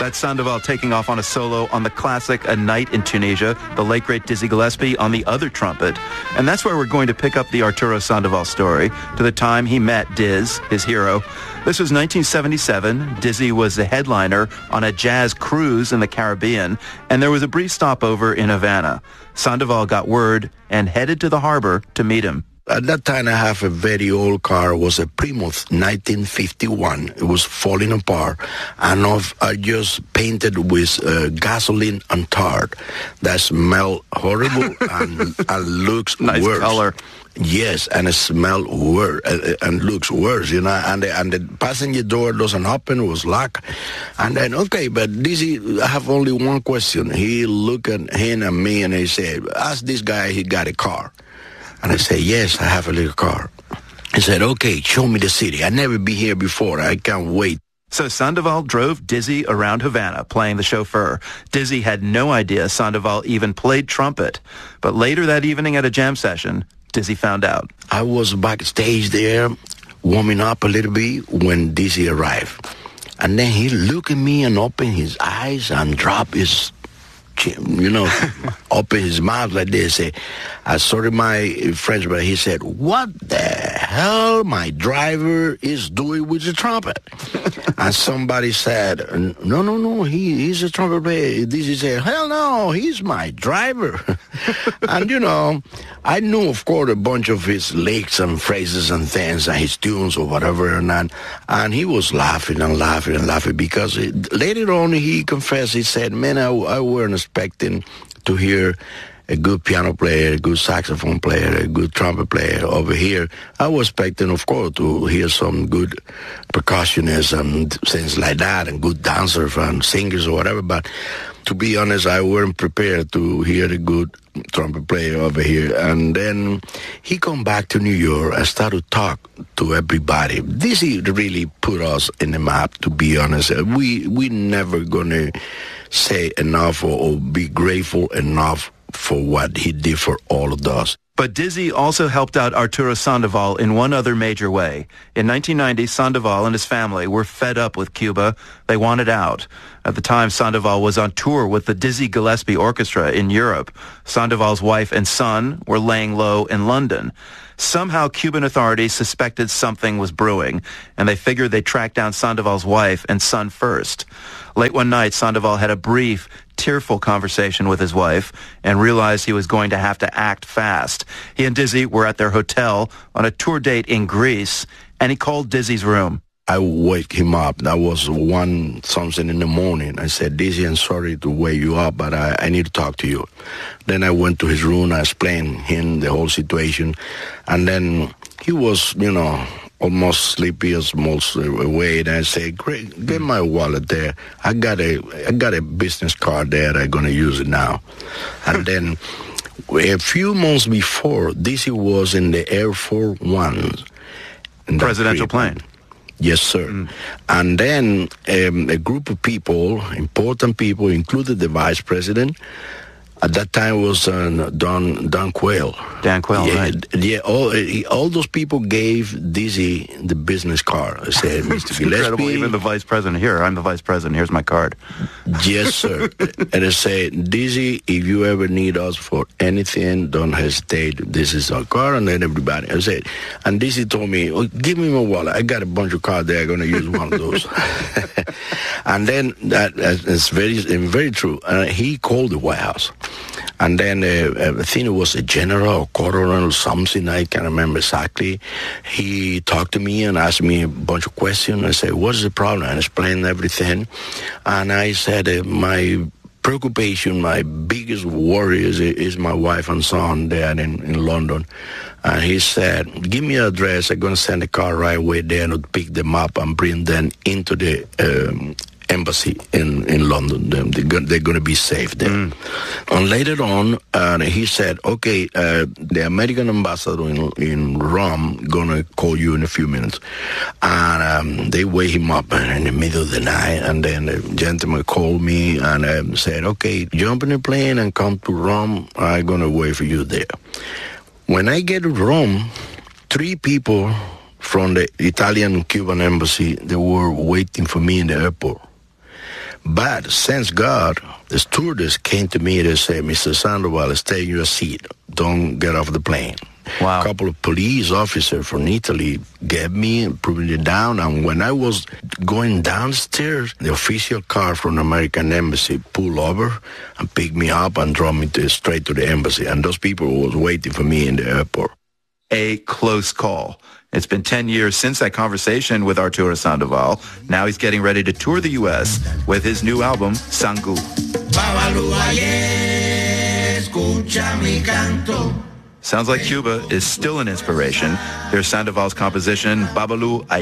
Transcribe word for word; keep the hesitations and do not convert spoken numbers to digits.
That's Sandoval taking off on a solo on the classic A Night in Tunisia, the late great Dizzy Gillespie on the other trumpet. And that's where we're going to pick up the Arturo Sandoval story to the time he met Diz, his hero. This was nineteen seventy-seven. Dizzy was the headliner on a jazz cruise in the Caribbean, and there was a brief stopover in Havana. Sandoval got word and headed to the harbor to meet him. At that time, I have a very old car. It was a Plymouth nineteen fifty-one. It was falling apart. And of, I just painted with uh, gasoline and tar. That smell horrible and, and looks nice worse. Color. Yes, and it smell worse uh, and looks worse, you know. And the, and the passenger door doesn't open, it was locked. And then, okay, but this is, I have only one question. He looked at him and me and he said, ask this guy, he got a car. And I said, yes, I have a little car. He said, okay, show me the city. I never been here before. I can't wait. So Sandoval drove Dizzy around Havana, playing the chauffeur. Dizzy had no idea Sandoval even played trumpet. But later that evening at a jam session, Dizzy found out. I was backstage there, warming up a little bit when Dizzy arrived. And then he looked at me and opened his eyes and dropped his you know, open his mouth like this. Say, I sorry my French, but he said, what the hell my driver is doing with the trumpet? And somebody said, no, no, no, he, he's a trumpet player. This is a, hell no, he's my driver. And, you know, I knew, of course, a bunch of his licks and phrases and things and his tunes or whatever. And, and, and he was laughing and laughing and laughing because it, later on he confessed, he said, man, I, I weren't expecting to hear a good piano player, a good saxophone player, a good trumpet player over here. I was expecting, of course, to hear some good percussionists and things like that, and good dancers and singers or whatever. But to be honest, I weren't prepared to hear a good trumpet player over here. And then he come back to New York and started to talk to everybody. This really put us in the map, to be honest. We we never gonna say enough or, or be grateful enough for what he did for all of us. But Dizzy also helped out Arturo Sandoval in one other major way. In nineteen ninety, Sandoval and his family were fed up with Cuba. They wanted out. At the time, Sandoval was on tour with the Dizzy Gillespie Orchestra in Europe. Sandoval's wife and son were laying low in London. Somehow, Cuban authorities suspected something was brewing, and they figured they'd track down Sandoval's wife and son first. Late one night, Sandoval had a brief, tearful conversation with his wife and realized he was going to have to act fast. He and Dizzy were at their hotel on a tour date in Greece, and he called Dizzy's room. I wake him up. That was one something in the morning. I said, Dizzy, I'm sorry to wake you up, but I, I need to talk to you. Then I went to his room. I explained him the whole situation. And then he was, you know, almost sleepy as most away. And I said, great, get my wallet there. I got a, I got a business card there. I'm going to use it now. And then a few months before, Dizzy was in the Air Force One. Presidential plane. Yes, sir. Mm. And then um, a group of people, important people, included the vice president. At that time was uh, Don Don Quayle. Dan Quayle, yeah, right. Yeah, all, all those people gave Dizzy the business card. I said, Mister Gillespie. Incredible, even the vice president. Here, I'm the vice president. Here's my card. Yes, sir. And I said, Dizzy, if you ever need us for anything, don't hesitate. This is our card. And then everybody, I said, and Dizzy told me, oh, give me my wallet. I got a bunch of cards there. I'm going to use one of those. And then that is very, very true. Uh, he called the White House. And then uh, I think it was a general or colonel or something, I can't remember exactly. He talked to me and asked me a bunch of questions. I said, what's the problem? I explained everything. And I said, uh, my preoccupation, my biggest worry is, is my wife and son there in, in London. And he said, give me an address. I'm going to send a car right away there and pick them up and bring them into the um, embassy in, in London. They're, they're going to be safe there. Mm. And later on, uh, he said, okay, uh, the American ambassador in, in Rome going to call you in a few minutes. And um, they wake him up in the middle of the night, and then the gentleman called me and um, said, okay, jump in a plane and come to Rome. I'm going to wait for you there. When I get to Rome, three people from the Italian Cuban embassy, they were waiting for me in the airport. But since God, the stewardess came to me and said, Mister Sandoval, stay in your seat. Don't get off the plane. Wow. A couple of police officers from Italy get me and put me down. And when I was going downstairs, the official car from the American Embassy pulled over and picked me up and drove me to, straight to the embassy. And those people was waiting for me in the airport. A close call. It's been ten years since that conversation with Arturo Sandoval. Now he's getting ready to tour the U S with his new album, Sangu. Sounds like Cuba is still an inspiration. Here's Sandoval's composition, Babalu